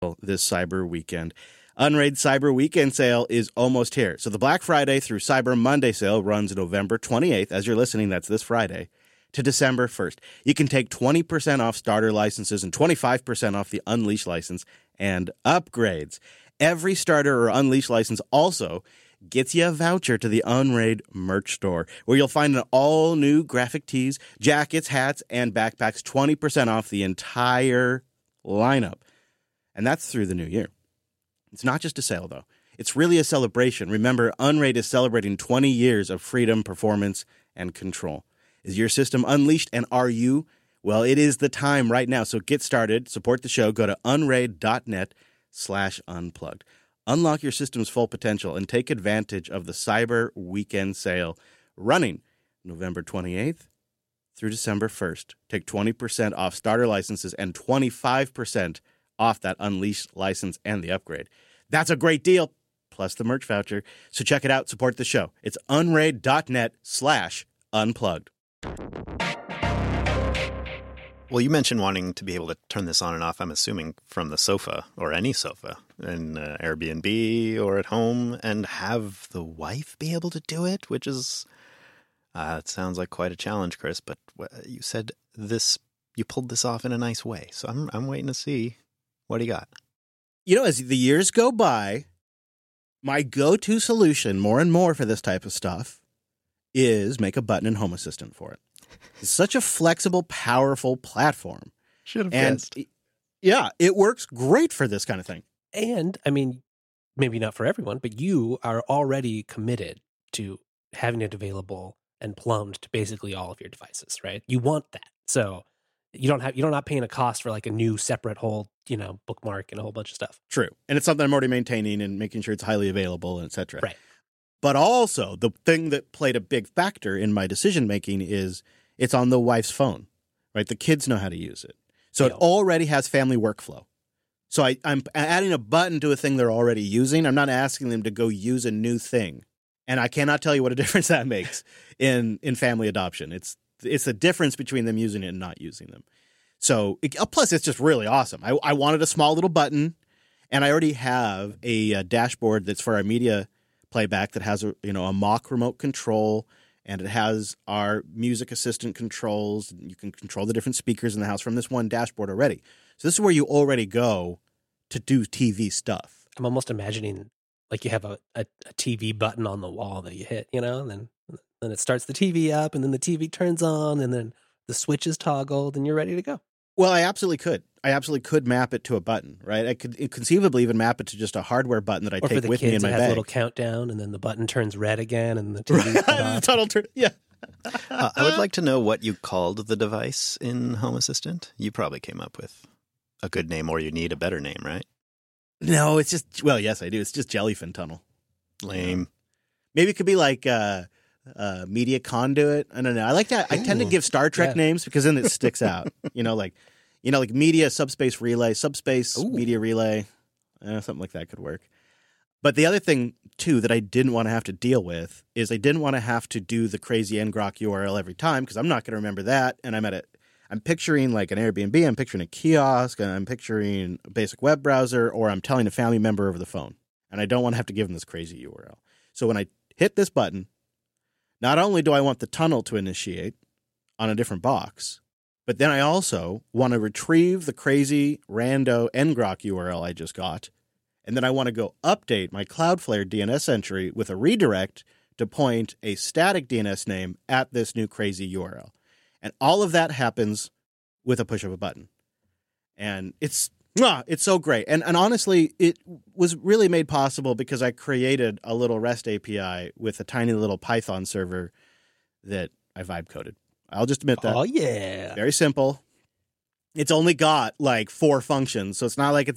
this Cyber Weekend. Unraid Cyber Weekend sale is almost here. So the Black Friday through Cyber Monday sale runs November 28th. As you're listening, that's this Friday, to December 1st. You can take 20% off starter licenses and 25% off the Unleash license and upgrades. Every starter or Unleash license also gets you a voucher to the Unraid merch store, where you'll find an all-new graphic tees, jackets, hats, and backpacks, 20% off the entire lineup. And that's through the new year. It's not just a sale, though. It's really a celebration. Remember, Unraid is celebrating 20 years of freedom, performance, and control. Is your system unleashed, and are you? Well, it is the time right now. So get started. Support the show. Go to unraid.net/unplugged. Unlock your system's full potential and take advantage of the Cyber Weekend sale running November 28th through December 1st. Take 20% off starter licenses and 25% off that Unleashed license and the upgrade. That's a great deal, plus the merch voucher. So check it out. Support the show. It's unraid.net/unplugged. Well, you mentioned wanting to be able to turn this on and off, I'm assuming, from the sofa or any sofa in Airbnb or at home, and have the wife be able to do it, which is, it sounds like quite a challenge, Chris, but you said this, you pulled this off in a nice way. So I'm waiting to see. What do you got? You know, as the years go by, my go-to solution more and more for this type of stuff is make a button in Home Assistant for it. It's such a flexible, powerful platform. Should have guessed. Yeah, it works great for this kind of thing. And, I mean, maybe not for everyone, but you are already committed to having it available and plumbed to basically all of your devices, right? You want that. So you're not paying a cost for like a new separate whole, bookmark and a whole bunch of stuff. True. And it's something I'm already maintaining and making sure it's highly available, and et cetera. Right. But also, the thing that played a big factor in my decision-making is it's on the wife's phone, right? The kids know how to use it. So it already has family workflow. So I'm adding a button to a thing they're already using. I'm not asking them to go use a new thing. And I cannot tell you what a difference that makes in family adoption. It's the difference between them using it and not using them. So plus, it's just really awesome. I wanted a small little button, and I already have a dashboard that's for our media playback that has a mock remote control, and it has our music assistant controls. You can control the different speakers in the house from this one dashboard already. So this is where you already go to do TV stuff. I'm almost imagining like you have a TV button on the wall that you hit, and then it starts the TV up, and then the TV turns on, and then the switch is toggled, and you're ready to go. Well, I absolutely could. I absolutely could map it to a button, right? I could conceivably even map it to just a hardware button that I take with me in my bag. Or for the kids, it has a little countdown, and then the button turns red again, and the TV's cut off. Total turn, yeah. I would like to know what you called the device in Home Assistant. You probably came up with a good name, or you need a better name, right? No, it's just, well, yes, I do. It's just Jellyfin Tunnel. Lame. Maybe it could be like Media Conduit. I don't know. I like that. I tend to give Star Trek names because then it sticks out. like Media Subspace Relay, Subspace Media Relay. Something like that could work. But the other thing, too, that I didn't want to have to deal with is I didn't want to have to do the crazy ngrok URL every time because I'm not going to remember that. And I'm picturing like an Airbnb, I'm picturing a kiosk, and I'm picturing a basic web browser, or I'm telling a family member over the phone. And I don't want to have to give them this crazy URL. So when I hit this button, not only do I want the tunnel to initiate on a different box, but then I also want to retrieve the crazy rando ngrok URL I just got, and then I want to go update my Cloudflare DNS entry with a redirect to point a static DNS name at this new crazy URL. And all of that happens with a push of a button. And it's so great. And honestly, it was really made possible because I created a little REST API with a tiny little Python server that I vibe coded. I'll just admit that. Oh, yeah. Very simple. It's only got like 4 functions. So it's not like it's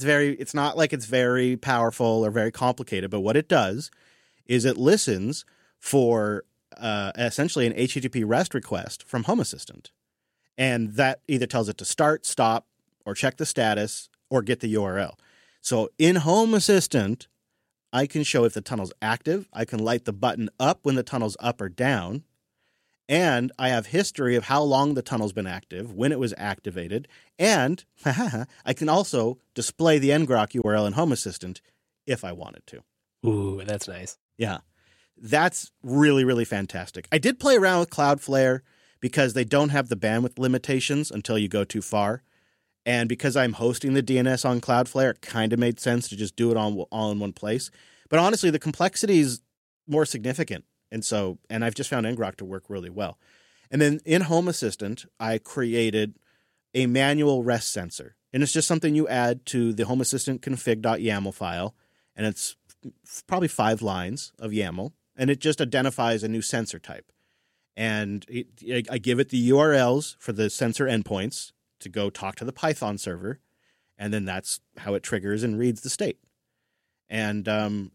very powerful or very complicated. But what it does is it listens for essentially an HTTP REST request from Home Assistant. And that either tells it to start, stop, or check the status, or get the URL. So in Home Assistant, I can show if the tunnel's active. I can light the button up when the tunnel's up or down. And I have history of how long the tunnel's been active, when it was activated, and I can also display the ngrok URL in Home Assistant if I wanted to. Ooh, that's nice. Yeah, that's really, really fantastic. I did play around with Cloudflare because they don't have the bandwidth limitations until you go too far. And because I'm hosting the DNS on Cloudflare, it kind of made sense to just do it all in one place. But honestly, the complexity is more significant. And I've just found ngrok to work really well. And then in Home Assistant, I created a manual REST sensor. And it's just something you add to the Home Assistant config.yaml file. And it's probably 5 lines of YAML. And it just identifies a new sensor type. And I give it the URLs for the sensor endpoints to go talk to the Python server. And then that's how it triggers and reads the state. And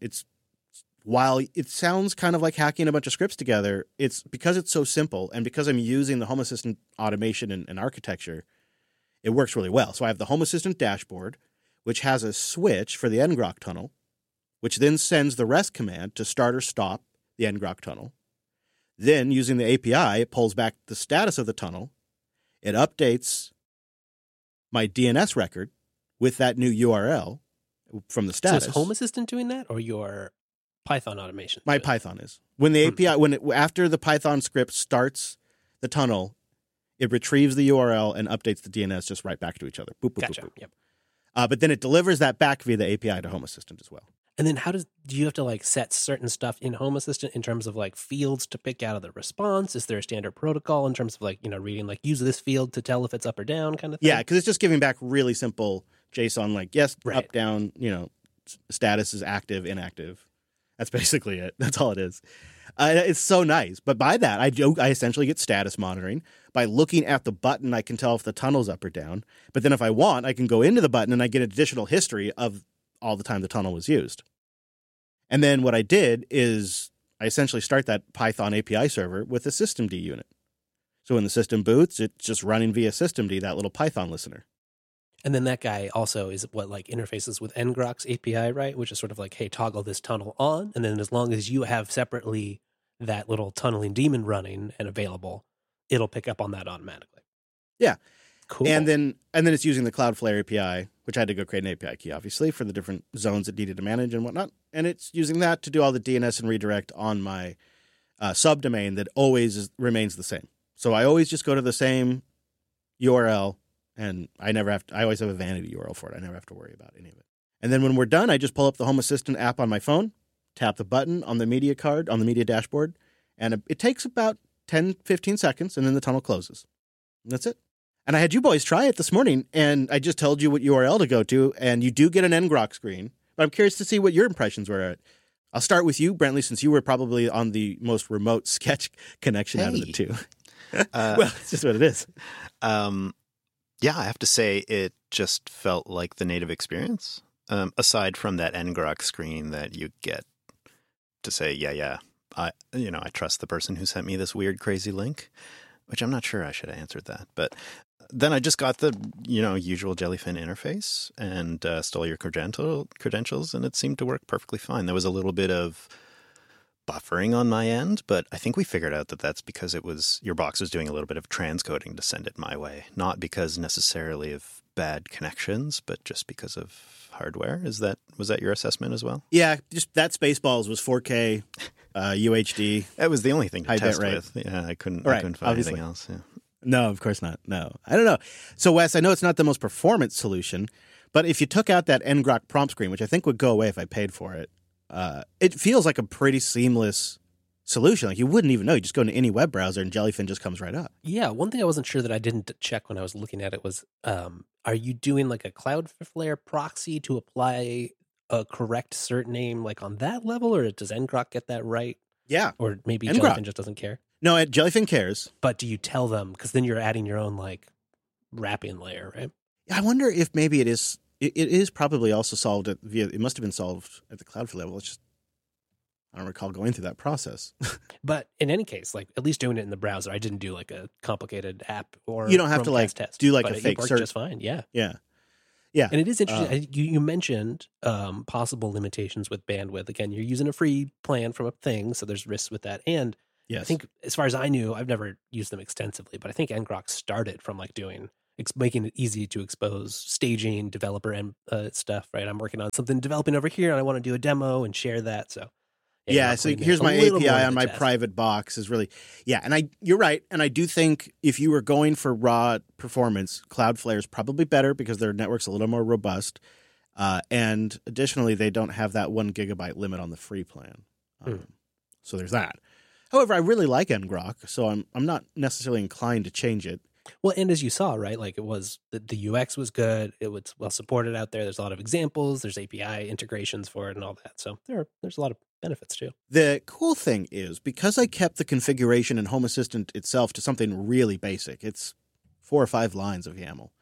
while it sounds kind of like hacking a bunch of scripts together, it's because it's so simple and because I'm using the Home Assistant automation and architecture, it works really well. So I have the Home Assistant dashboard, which has a switch for the ngrok tunnel, which then sends the REST command to start or stop the ngrok tunnel. Then, using the API, it pulls back the status of the tunnel. It updates my DNS record with that new URL from the status. So is Home Assistant doing that, or your Python automation? My Python is. When the API, after the Python script starts the tunnel, it retrieves the URL and updates the DNS just right back to each other. Boop, boop, Gotcha. boop, boop. Yep. But then it delivers that back via the API to Home Assistant as well. And then do you have to like set certain stuff in Home Assistant in terms of like fields to pick out of the response? Is there a standard protocol in terms of like, reading like use this field to tell if it's up or down kind of thing? Yeah, because it's just giving back really simple JSON like, yes, Right. up, down, status is active, inactive. That's basically it. That's all it is. It's so nice. But by that, I essentially get status monitoring. By looking at the button, I can tell if the tunnel's up or down. But then if I want, I can go into the button and I get additional history of all the time the tunnel was used. And then what I did is I essentially start that Python API server with a systemd unit. So when the system boots, it's just running via systemd, that little Python listener. And then that guy also is what like interfaces with ngrok's API, right? Which is sort of like, hey, toggle this tunnel on. And then as long as you have separately that little tunneling daemon running and available, it'll pick up on that automatically. Yeah. Cool. And then it's using the Cloudflare API, which I had to go create an API key, obviously, for the different zones it needed to manage and whatnot. And it's using that to do all the DNS and redirect on my subdomain that always remains the same. So I always just go to the same URL, and I always have a vanity URL for it. I never have to worry about any of it. And then when we're done, I just pull up the Home Assistant app on my phone, tap the button on the media card, on the media dashboard, and it takes about 10, 15 seconds, and then the tunnel closes. And that's it. And I had you boys try it this morning, and I just told you what URL to go to, and you do get an ngrok screen. But I'm curious to see what your impressions were. I'll start with you, Brentley, since you were probably on the most remote sketch connection out of the two. Well, it's just what it is. Yeah, I have to say it just felt like the native experience. Aside from that ngrok screen that you get to say, I trust the person who sent me this weird, crazy link, which I'm not sure I should have answered that. But then I just got the, usual Jellyfin interface and stole your credentials, and it seemed to work perfectly fine. There was a little bit of buffering on my end, but I think we figured out that that's because your box was doing a little bit of transcoding to send it my way, not because necessarily of bad connections, but just because of hardware. Was that your assessment as well? Yeah, just that Spaceballs was 4K UHD. That was the only thing to test rate. with. Yeah, I couldn't find obviously. anything else. Yeah. No, of course not. No, I don't know. So, Wes, I know it's not the most performant solution, but if you took out that ngrok prompt screen, which I think would go away if I paid for it, it feels like a pretty seamless solution. Like you wouldn't even know. You just go into any web browser and Jellyfin just comes right up. Yeah, one thing I wasn't sure that I didn't check when I was looking at it was, are you doing like a Cloudflare proxy to apply a correct cert name like on that level, or does ngrok get that right? Yeah. Or maybe ngrok. Jellyfin just doesn't care? No, Jellyfin cares. But do you tell them? Because then you're adding your own like wrapping layer, right? I wonder if maybe it is. It is probably also solved it must have been solved at the Cloudflare level. It's just I don't recall going through that process. But in any case, like at least doing it in the browser, I didn't do like a complicated app or you don't have to like test, do like but a fake it worked search. just fine. Yeah. Yeah. And it is interesting. You mentioned possible limitations with bandwidth. Again, you're using a free plan from a thing, so there's risks with that. And Yes. I think, as far as I knew, I've never used them extensively, but I think ngrok started from like making it easy to expose staging, developer and stuff. Right, I'm working on something developing over here, and I want to do a demo and share that. So yeah, so here's my API on my private box is really, and you're right. And I do think if you were going for raw performance, Cloudflare is probably better because their network's a little more robust. And additionally, they don't have that 1 gigabyte limit on the free plan. So there's that. However, I really like ngrok, so I'm not necessarily inclined to change it. Well, and as you saw, right, like it was, the UX was good. It was well supported out there. There's a lot of examples. There's API integrations for it and all that. So there's a lot of benefits too. The cool thing is, because I kept the configuration in Home Assistant itself to something really basic, it's 4 or 5 lines of YAML,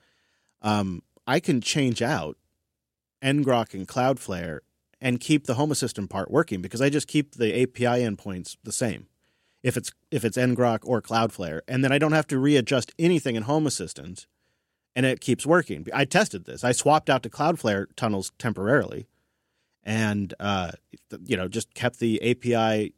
I can change out ngrok and Cloudflare and keep the Home Assistant part working because I just keep the API endpoints the same. If it's ngrok or Cloudflare, and then I don't have to readjust anything in Home Assistant, and it keeps working. I tested this. I swapped out to Cloudflare tunnels temporarily, and just kept the API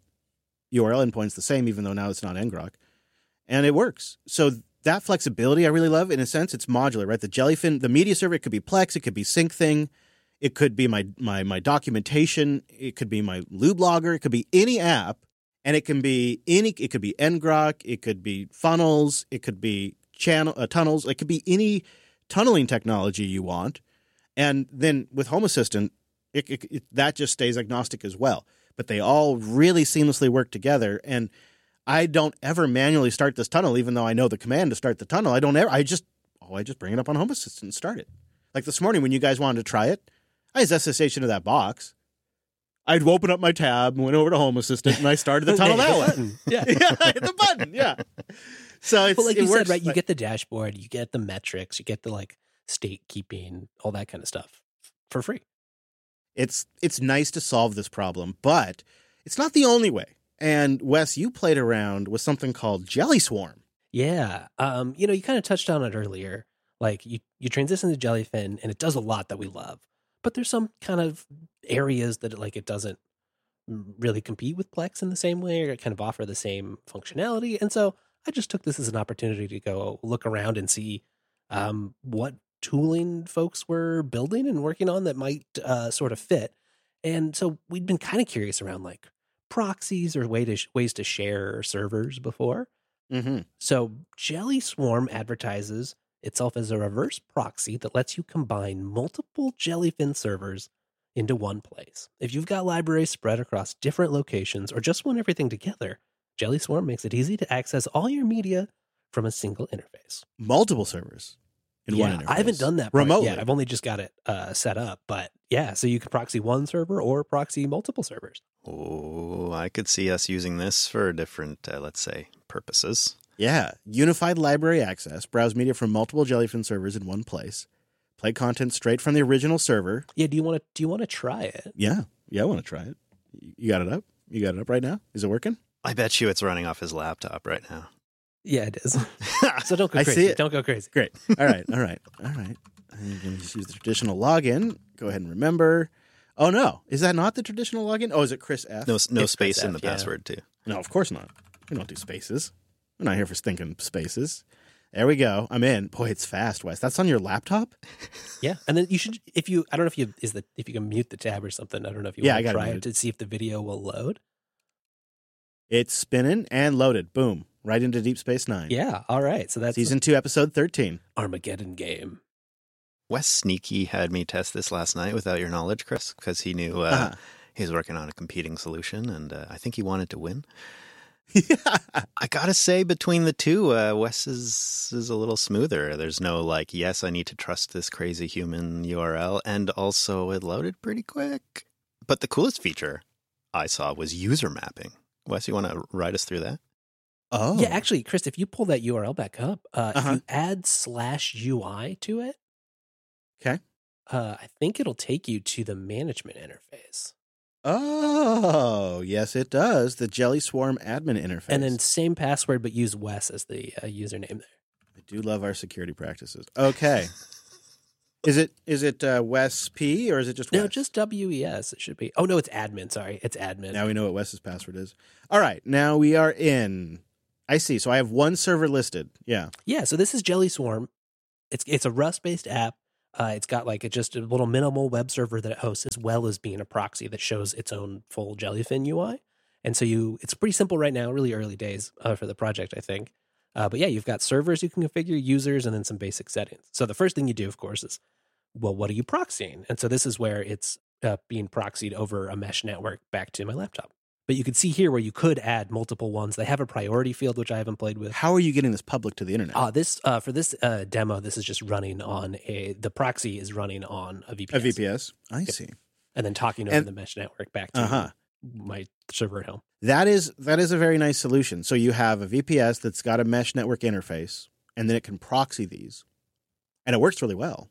URL endpoints the same, even though now it's not ngrok, and it works. So that flexibility I really love. In a sense, it's modular, right? The Jellyfin, the media server, it could be Plex, it could be SyncThing, it could be my documentation, it could be my lube logger, it could be any app. And it can be it could be ngrok, it could be funnels, it could be tunnels, it could be any tunneling technology you want. And then with Home Assistant, that just stays agnostic as well. But they all really seamlessly work together. And I don't ever manually start this tunnel, even though I know the command to start the tunnel. I just bring it up on Home Assistant and start it. Like this morning when you guys wanted to try it, I just SSH into that box. I'd open up my tab, went over to Home Assistant, and I started the tunnel that way. Yeah. I hit the button. Yeah. So it's, but like it you works, said, right? You get the dashboard, you get the metrics, you get the like state keeping, all that kind of stuff for free. It's nice to solve this problem, but it's not the only way. And Wes, you played around with something called Jelly Swarm. Yeah. You kind of touched on it earlier. Like you transition to Jellyfin, and it does a lot that we love. But there's some kind of areas that it doesn't really compete with Plex in the same way, or kind of offer the same functionality. And so I just took this as an opportunity to go look around and see what tooling folks were building and working on that might sort of fit. And so we'd been kind of curious around like proxies or ways to share servers before. Mm-hmm. So Jelly Swarm advertises itself as a reverse proxy that lets you combine multiple Jellyfin servers into one place. If you've got libraries spread across different locations or just want everything together, Jelly Swarm makes it easy to access all your media from a single interface. Multiple servers in one interface. I haven't done that remotely yet. I've only just got it set up. But yeah, so you can proxy one server or proxy multiple servers. Oh, I could see us using this for different, let's say, purposes. Yeah, unified library access. Browse media from multiple Jellyfin servers in one place. Play content straight from the original server. Yeah, do you want to try it? Yeah, I want to try it. You got it up? You got it up right now? Is it working? I bet you it's running off his laptop right now. Yeah, it is. So don't go I crazy. see it. Don't go crazy. Great. All right. I'm going to just use the traditional login. Go ahead and remember. Oh no, is that not the traditional login? Oh, is it Chris F? No It's space Chris in F, the password too. No, of course not. We don't do spaces. We're not here for stinking spaces. There we go. I'm in. Boy, it's fast, Wes. That's on your laptop? Yeah, and then you should, if you can mute the tab or something. I don't know if you Yeah, want I to got it try it muted. to see if the video will load. It's spinning and loaded. Boom. Right into Deep Space Nine. Yeah, all right. So that's Season 2, Episode 13. Armageddon game. Wes Sneaky had me test this last night without your knowledge, Chris, because he knew he was working on a competing solution, and I think he wanted to win. Yeah. I gotta say, between the two, Wes is a little smoother. There's no like, yes, I need to trust this crazy human URL, and also it loaded pretty quick. But the coolest feature I saw was user mapping. Wes, you want to ride us through that? Oh. Yeah, actually, Chris, if you pull that URL back up, if you add /UI to it, Okay. I think it'll take you to the management interface. Oh, yes, it does. The Jelly Swarm admin interface. And then same password, but use Wes as the username there. I do love our security practices. Okay. Is it Wes P or is it just Wes? No, just WES. It should be. Oh no, it's admin. Sorry, it's admin. Now we know what Wes's password is. All right, now we are in. I see. So I have one server listed. Yeah. Yeah. So this is Jelly Swarm. It's a Rust-based app. It's got like just a little minimal web server that it hosts, as well as being a proxy that shows its own full Jellyfin UI. And so it's pretty simple right now, really early days for the project, I think. But yeah, you've got servers you can configure, users, and then some basic settings. So the first thing you do, of course, is, well, what are you proxying? And so this is where it's being proxied over a mesh network back to my laptop. But you can see here where you could add multiple ones. They have a priority field, which I haven't played with. How are you getting this public to the internet? For this demo, this is just running on the proxy is running on a VPS. A VPS. I see. And then talking over the mesh network back to my server at home. That is a very nice solution. So you have a VPS that's got a mesh network interface, and then it can proxy these, and it works really well.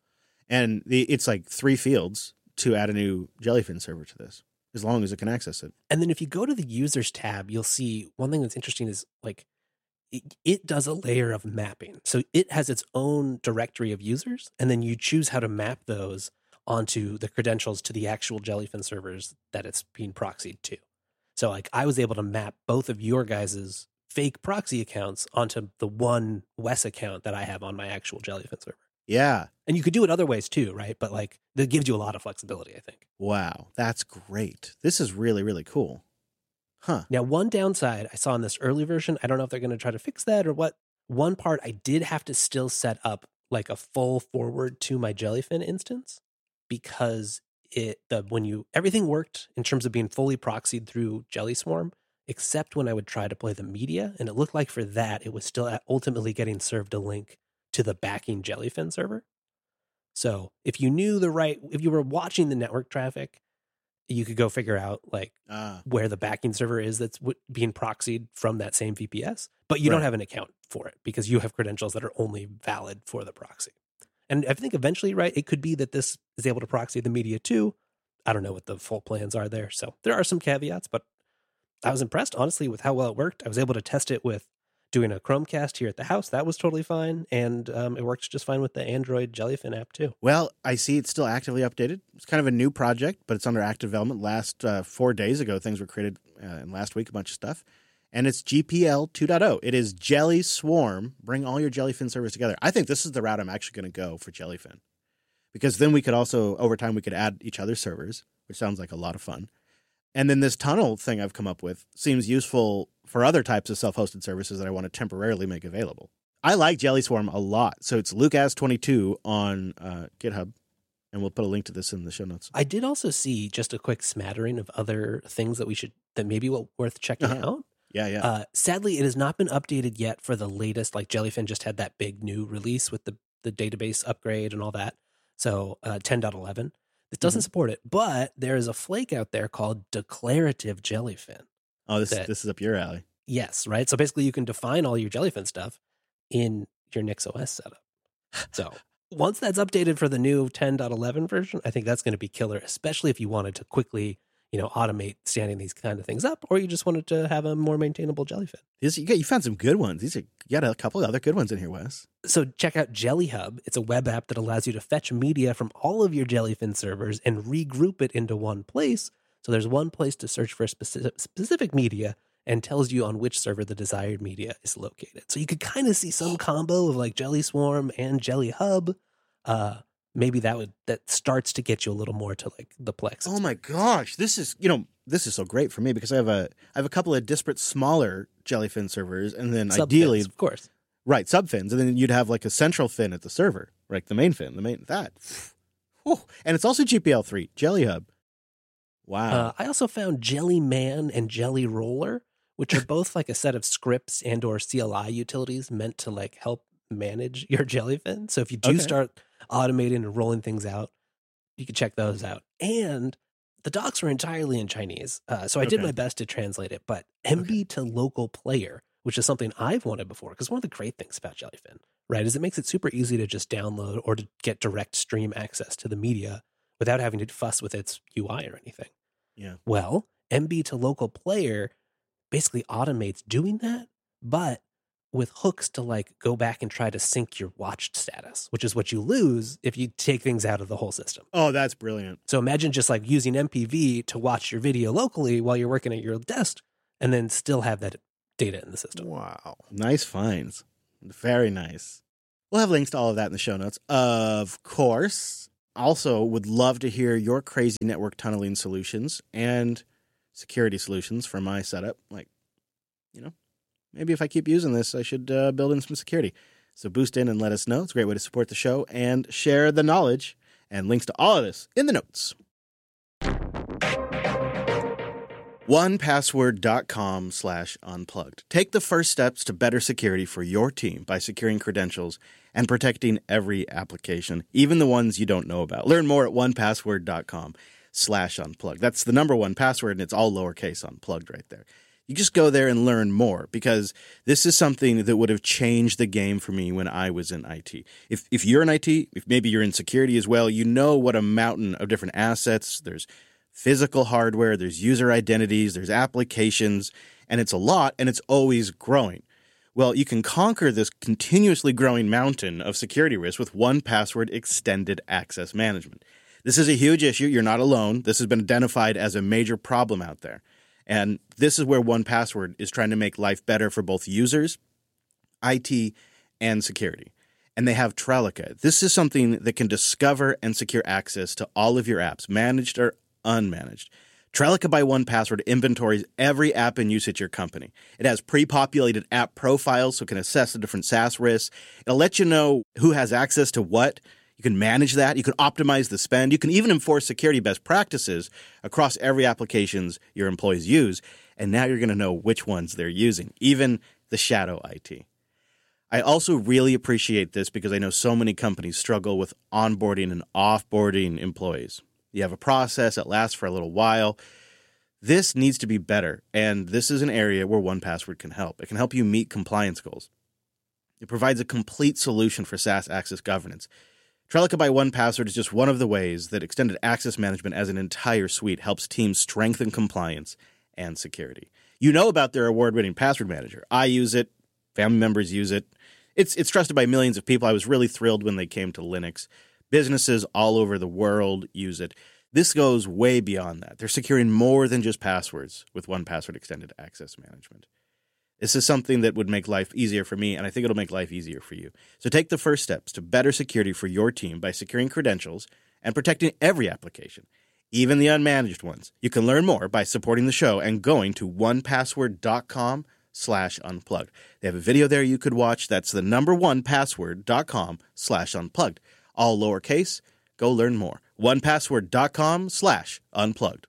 And it's like 3 fields to add a new Jellyfin server to this, as long as it can access it. And then if you go to the users tab, you'll see one thing that's interesting is like it does a layer of mapping. So it has its own directory of users, and then you choose how to map those onto the credentials to the actual Jellyfin servers that it's being proxied to. So like I was able to map both of your guys' fake proxy accounts onto the one Wes account that I have on my actual Jellyfin server. Yeah. And you could do it other ways too, right? But like that gives you a lot of flexibility, I think. Wow. That's great. This is really, really cool. Huh. Now, one downside I saw in this early version, I don't know if they're going to try to fix that or what. One part I did have to still set up like a full forward to my Jellyfin instance because everything worked in terms of being fully proxied through Jelly Swarm, except when I would try to play the media. And it looked like for that, it was still ultimately getting served a link to the backing Jellyfin server. So if you if you were watching the network traffic, you could go figure out like where the backing server is that's being proxied from that same VPS, but you don't have an account for it because you have credentials that are only valid for the proxy. And I think eventually, right, it could be that this is able to proxy the media too. I don't know what the full plans are there. So there are some caveats, but I was impressed, honestly, with how well it worked. I was able to test it with doing a Chromecast here at the house. That was totally fine. And it worked just fine with the Android Jellyfin app too. Well, I see it's still actively updated. It's kind of a new project, but it's under active development. Last 4 days ago, things were created, and last week, a bunch of stuff. And it's GPL 2.0. It is Jelly Swarm. Bring all your Jellyfin servers together. I think this is the route I'm actually going to go for Jellyfin. Because then we could also, over time, we could add each other's servers, which sounds like a lot of fun. And then this tunnel thing I've come up with seems useful for other types of self-hosted services that I want to temporarily make available. I like Jelly Swarm a lot. So it's Lucas22 on GitHub. And we'll put a link to this in the show notes. I did also see just a quick smattering of other things that maybe worth checking out. Yeah. Sadly, it has not been updated yet for the latest. Like Jellyfin just had that big new release with the database upgrade and all that. So 10.11. This doesn't support it, but there is a flake out there called Declarative Jellyfin. Oh, this is up your alley. Yes, right? So basically you can define all your Jellyfin stuff in your NixOS setup. So once that's updated for the new 10.11 version, I think that's going to be killer, especially if you wanted to quickly automate standing these kind of things up, or you just wanted to have a more maintainable Jellyfin. You found some good ones. You got a couple of other good ones in here, Wes. So check out Jelly Hub. It's a web app that allows you to fetch media from all of your Jellyfin servers and regroup it into one place. So there's one place to search for specific media and tells you on which server the desired media is located. So you could kind of see some combo of like Jelly Swarm and Jelly Hub. Maybe that starts to get you a little more to like the Plex. Oh my gosh, this is so great for me because I have a couple of disparate smaller Jellyfin servers, and then Sub-fins, ideally, of course, right, subfins, and then you'd have like a central fin at the server, like the main fin, and it's also GPL3 Jelly Hub. Wow. I also found Jelly Man and Jelly Roller, which are both like a set of scripts and or CLI utilities meant to like help manage your Jellyfin. So if you do start automating and rolling things out, you can check those out. And the docs were entirely in Chinese. So I did my best to translate it, but MB to local player, which is something I've wanted before. Because one of the great things about Jellyfin, right, is it makes it super easy to just download or to get direct stream access to the media without having to fuss with its UI or anything. Yeah. Well, MB to local player basically automates doing that, but with hooks to like go back and try to sync your watched status, which is what you lose if you take things out of the whole system. Oh, that's brilliant. So imagine just like using MPV to watch your video locally while you're working at your desk and then still have that data in the system. Wow. Nice finds. Very nice. We'll have links to all of that in the show notes. Of course. Also, would love to hear your crazy network tunneling solutions and security solutions for my setup. Like, maybe if I keep using this, I should build in some security. So boost in and let us know. It's a great way to support the show and share the knowledge. And links to all of this in the notes. 1password.com/unplugged. Take the first steps to better security for your team by securing credentials and protecting every application, even the ones you don't know about. Learn more at 1password.com/unplugged. That's the number one password, and it's all lowercase unplugged right there. You just go there and learn more, because this is something that would have changed the game for me when I was in IT. If you're in IT, if maybe you're in security as well, you know what a mountain of different assets. There's physical hardware, there's user identities, there's applications, and it's a lot, and it's always growing. Well, you can conquer this continuously growing mountain of security risk with 1Password Extended Access Management. This is a huge issue. You're not alone. This has been identified as a major problem out there. And this is where 1Password is trying to make life better for both users, IT, and security. And they have Trellica. This is something that can discover and secure access to all of your apps, managed or unmanaged. Trellica by 1Password inventories every app in use at your company. It has pre-populated app profiles so it can assess the different SaaS risks. It'll let you know who has access to what. You can manage that. You can optimize the spend. You can even enforce security best practices across every applications your employees use. And now you're going to know which ones they're using, even the shadow IT. I also really appreciate this because I know so many companies struggle with onboarding and offboarding employees. You have a process that lasts for a little while. This needs to be better, and this is an area where 1Password can help. It can help you meet compliance goals. It provides a complete solution for SaaS access governance. Trellica by 1Password is just one of the ways that extended access management as an entire suite helps teams strengthen compliance and security. You know about their award-winning password manager. I use it. Family members use it. It's trusted by millions of people. I was really thrilled when they came to Linux. Businesses all over the world use it. This goes way beyond that. They're securing more than just passwords with 1Password Extended Access Management. This is something that would make life easier for me, and I think it'll make life easier for you. So take the first steps to better security for your team by securing credentials and protecting every application, even the unmanaged ones. You can learn more by supporting the show and going to 1password.com/unplugged. They have a video there you could watch. That's the number 1password.com/unplugged. All lowercase. Go learn more. 1password.com/unplugged.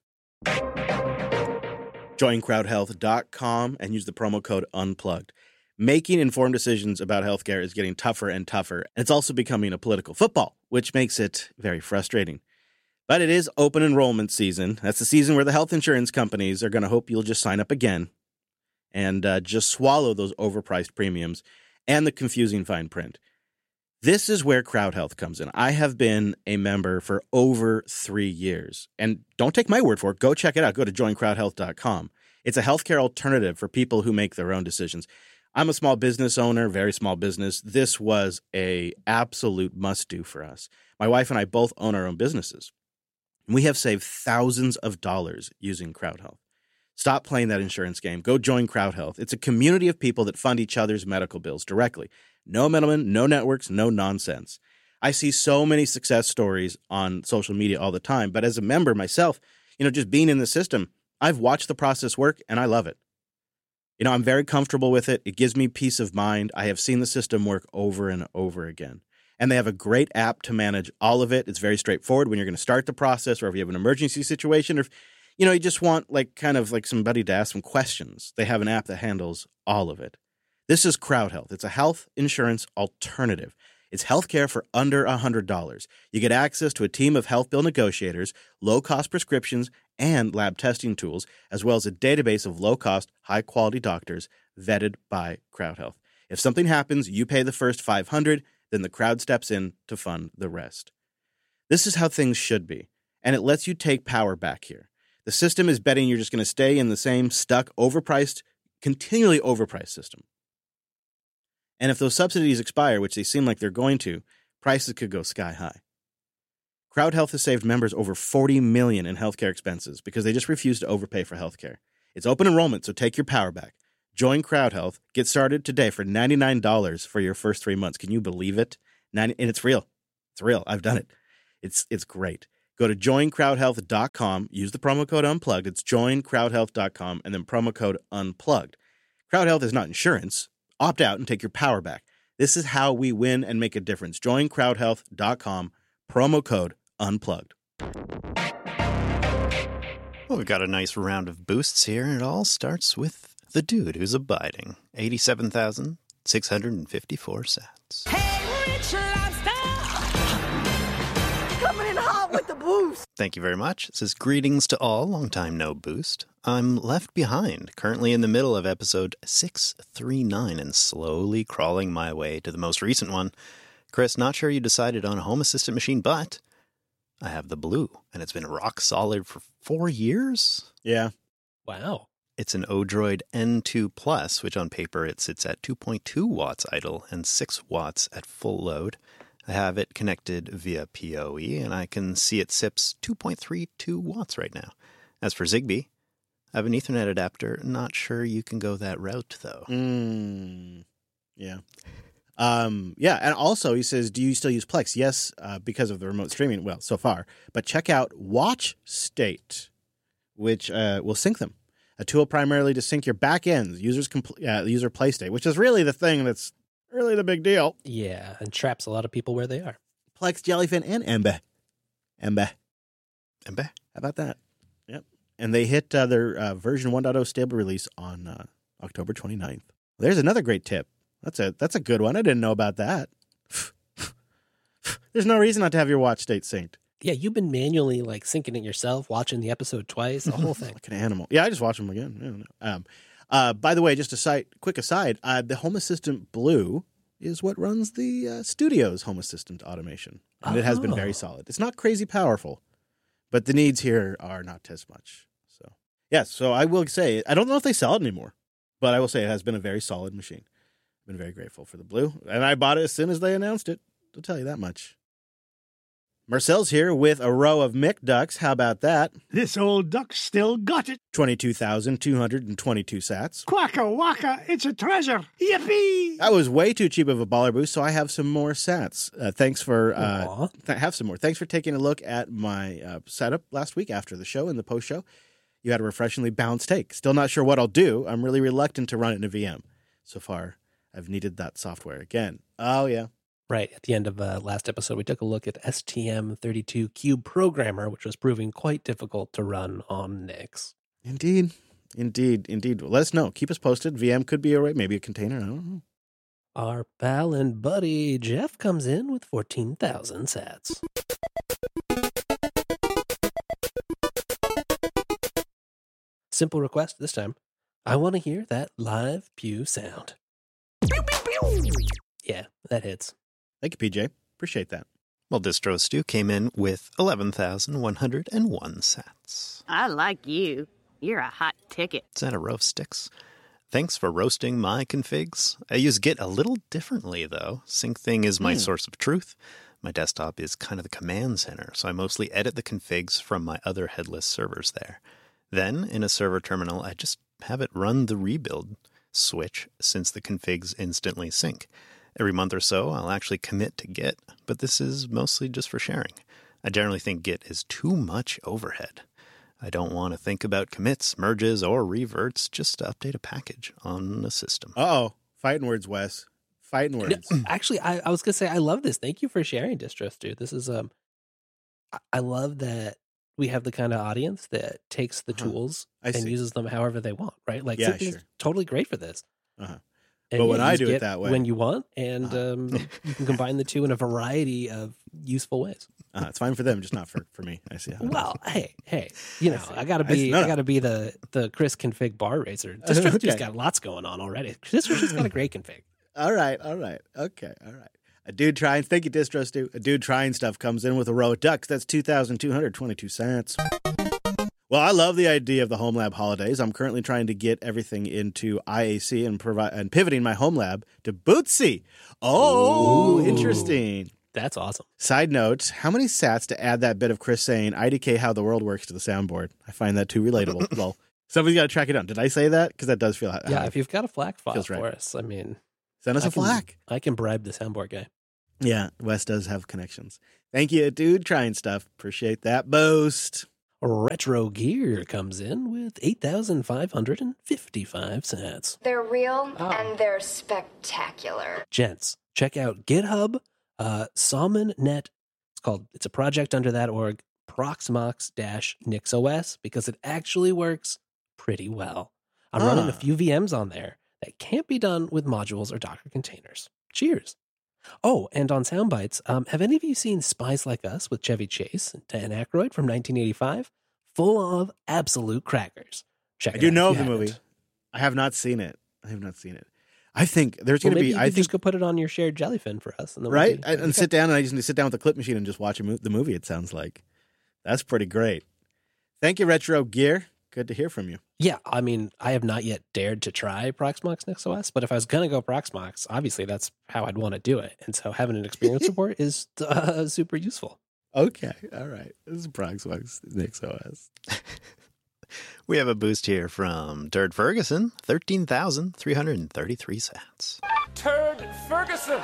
Join crowdhealth.com and use the promo code UNPLUGGED. Making informed decisions about healthcare is getting tougher and tougher. It's also becoming a political football, which makes it very frustrating. But it is open enrollment season. That's the season where the health insurance companies are going to hope you'll just sign up again and just swallow those overpriced premiums and the confusing fine print. This is where CrowdHealth comes in. I have been a member for over 3 years. And don't take my word for it. Go check it out. Go to joincrowdhealth.com. It's a healthcare alternative for people who make their own decisions. I'm a small business owner, very small business. This was a absolute must-do for us. My wife and I both own our own businesses. We have saved thousands of dollars using CrowdHealth. Stop playing that insurance game. Go join CrowdHealth. It's a community of people that fund each other's medical bills directly. No middlemen, no networks, no nonsense. I see so many success stories on social media all the time, but as a member myself, just being in the system, I've watched the process work and I love it. I'm very comfortable with it. It gives me peace of mind. I have seen the system work over and over again. And they have a great app to manage all of it. It's very straightforward when you're going to start the process, or if you have an emergency situation, or if you just want somebody to ask some questions. They have an app that handles all of it. This is CrowdHealth. It's a health insurance alternative. It's healthcare for under $100. You get access to a team of health bill negotiators, low-cost prescriptions, and lab testing tools, as well as a database of low-cost, high-quality doctors vetted by CrowdHealth. If something happens, you pay the first $500, then the crowd steps in to fund the rest. This is how things should be, and it lets you take power back here. The system is betting you're just going to stay in the same stuck, overpriced, continually overpriced system. And if those subsidies expire, which they seem like they're going to, prices could go sky high. Crowd Health has saved members over $40 million in healthcare expenses because they just refuse to overpay for healthcare. It's open enrollment, so take your power back. Join Crowd Health. Get started today for $99 for your first 3 months. Can you believe it? And it's real. It's real. I've done it. It's great. Go to joincrowdhealth.com. Use the promo code UNPLUGGED. It's joincrowdhealth.com and then promo code UNPLUGGED. Crowd Health is not insurance. Opt out and take your power back. This is how we win and make a difference. Joincrowdhealth.com. Promo code UNPLUGGED. Well, we've got a nice round of boosts here, and it all starts with the dude who's abiding. 87,654 sats. Hey, Rich Lobster! Coming in hot with the boost! Thank you very much. It says, greetings to all, long time no boost. I'm left behind, currently in the middle of episode 639 and slowly crawling my way to the most recent one. Chris, not sure you decided on a Home Assistant machine, but I have the Blue, and it's been rock solid for 4 years. Yeah. Wow. It's an Odroid N2 Plus, which on paper it sits at 2.2 watts idle and 6 watts at full load. I have it connected via PoE, and I can see it sips 2.32 watts right now. As for Zigbee, I have an Ethernet adapter. Not sure you can go that route, though. Yeah. Yeah, and also he says, do you still use Plex? Yes, because of the remote streaming. Well, so far. But check out Watch State, which will sync them. A tool primarily to sync your back ends, user play state, which is really the thing that's really the big deal. Yeah, and traps a lot of people where they are. Plex, Jellyfin, and Embe. Embe? How about that? Yep. And they hit their version 1.0 stable release on October 29th. There's another great tip. That's a good one. I didn't know about that. There's no reason not to have your watch state synced. Yeah, you've been manually syncing it yourself, watching the episode twice, the whole thing. Like an animal. Yeah, I just watch them again. By the way, just a quick aside, the Home Assistant Blue is what runs the studio's Home Assistant automation. And it has been very solid. It's not crazy powerful, but the needs here are not as much. So, yes, so I will say, I don't know if they sell it anymore, but I will say it has been a very solid machine. I've been very grateful for the Blue, and I bought it as soon as they announced it. I'll tell you that much. Marcel's here with a row of Mick ducks. How about that? This old duck still got it. 22,222 sats. Quacka wacka, it's a treasure. Yippee! That was way too cheap of a baller boost, so I have some more sats. Thanks for have some more. Thanks for taking a look at my setup last week after the show and the post show. You had a refreshingly balanced take. Still not sure what I'll do. I'm really reluctant to run it in a VM. So far, I've needed that software again. Oh yeah. Right. At the end of last episode, we took a look at STM32 Cube Programmer, which was proving quite difficult to run on Nix. Indeed. Let us know. Keep us posted. VM could be maybe a container. I don't know. Our pal and buddy Jeff comes in with 14,000 sats. Simple request this time. I want to hear that live pew sound. Pew, pew, pew. Yeah, that hits. Thank you, PJ. Appreciate that. Well, Distro Stew came in with 11,101 sats. I like you. You're a hot ticket. Is that a row of sticks? Thanks for roasting my configs. I use Git a little differently, though. SyncThing is my source of truth. My desktop is kind of the command center, so I mostly edit the configs from my other headless servers there. Then, in a server terminal, I just have it run the rebuild switch since the configs instantly sync. Every month or so, I'll actually commit to Git, but this is mostly just for sharing. I generally think Git is too much overhead. I don't want to think about commits, merges, or reverts, just to update a package on a system. Uh-oh. Fighting words, Wes. Fighting words. Actually, I was going to say, I love this. Thank you for sharing, Distro Stew. This is, I love that we have the kind of audience that takes the tools and uses them however they want, right? Something's totally great for this. Uh-huh. But when I do it that way. When you want, and you can combine the two in a variety of useful ways. It's fine for them, just not for me. I see. Well, hey, I gotta be the Chris config bar racer. Distro Stew's got lots going on already. Distro Stew's got a great config. All right. Okay, all right. A dude trying, thank you, Distro Stew. A dude trying stuff comes in with a row of ducks. That's 2,222 sats. Well, I love the idea of the home lab holidays. I'm currently trying to get everything into IAC and pivoting my home lab to Bootsy. Oh, Ooh. Interesting. That's awesome. Side note, how many sats to add that bit of Chris saying IDK how the world works to the soundboard? I find that too relatable. Well, somebody's got to track it down. Did I say that? Because that does feel... Yeah, if you've got a FLAC file Feels right. for us, I mean... Send us a FLAC. I can bribe the soundboard guy. Yeah, Wes does have connections. Thank you, dude. Trying stuff. Appreciate that boost. Retro Gear comes in with 8,555 sats. They're real and they're spectacular. Gents, check out GitHub, SalmonNet. It's a project under that org, Proxmox-NixOS, because it actually works pretty well. I'm running a few VMs on there that can't be done with modules or Docker containers. Cheers. Oh, and on Soundbites, have any of you seen Spies Like Us with Chevy Chase and Dan Aykroyd from 1985? Full of absolute crackers. Check it out. I do know if of you the movie. haven't. I have not seen it. I think there's going to be... I think just go put it on your shared Jellyfin for us. And then right? And sit down, and I just need to sit down with the clip machine and just watch the movie, it sounds like. That's pretty great. Thank you, Retro Gear. Good to hear from you. Yeah, I mean, I have not yet dared to try Proxmox-NixOS, but if I was going to go Proxmox, obviously that's how I'd want to do it. And so having an experience report is super useful. Okay. All right. This is Proxmox-NixOS. We have a boost here from Turd Ferguson, 13,333 sats. Turd Ferguson!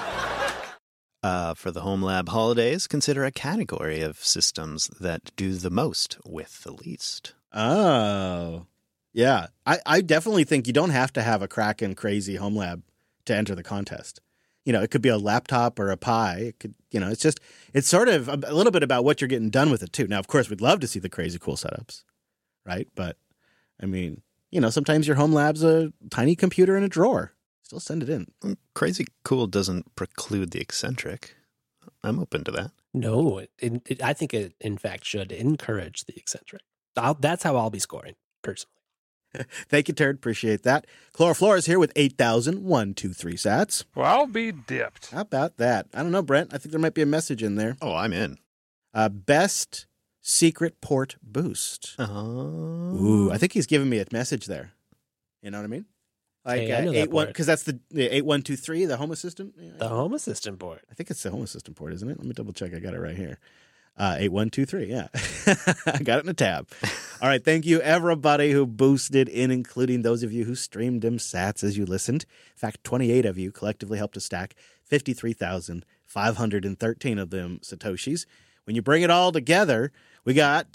For the Home Lab holidays, consider a category of systems that do the most with the least. Oh. Yeah. I definitely think you don't have to have a Kraken crazy home lab to enter the contest. You know, it could be a laptop or a Pi. It could, it's sort of a little bit about what you're getting done with it too. Now, of course, we'd love to see the crazy cool setups, right? But I mean, sometimes your home lab's a tiny computer in a drawer. Still send it in. Crazy cool doesn't preclude the eccentric. I'm open to that. No, I think it, in fact, should encourage the eccentric. That's how I'll be scoring, personally. Thank you, Turd. Appreciate that. Chloroflora is here with 8,123 sats. Well, I'll be dipped. How about that? I don't know, Brent. I think there might be a message in there. Oh, I'm in. Best secret port boost. Ooh, I think he's giving me a message there. You know what I mean? Like Hey, I know that port. because that's the 8123, the Home Assistant. Yeah, The Home Assistant board. I think it's the Home Assistant port, isn't it? Let me double check. I got it right here. 8123, yeah. I got it in a tab. All right, thank you, everybody who boosted in, including those of you who streamed them sats as you listened. In fact, 28 of you collectively helped us stack 53,513 of them Satoshis. When you bring it all together, we got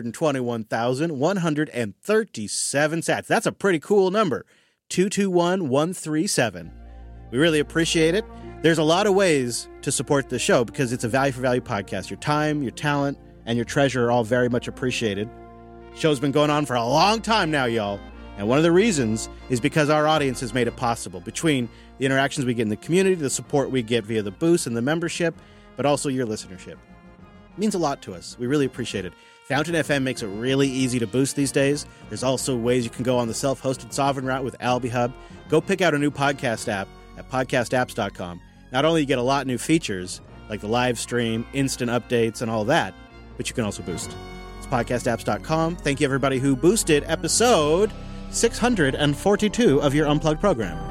221,137 sats. That's a pretty cool number. 221,137. We really appreciate it. There's a lot of ways to support the show because it's a value for value podcast. Your time, your talent, and your treasure are all very much appreciated. Show's been going on for a long time now, y'all. And one of the reasons is because our audience has made it possible. Between the interactions we get in the community, the support we get via the boost and the membership, but also your listenership. It means a lot to us. We really appreciate it. Fountain FM makes it really easy to boost these days. There's also ways you can go on the self-hosted sovereign route with Alby Hub. Go pick out a new podcast app at podcastapps.com. Not only you get a lot of new features, like the live stream, instant updates, and all that, but you can also boost. It's podcastapps.com. Thank you, everybody who boosted episode 642 of your Unplugged program.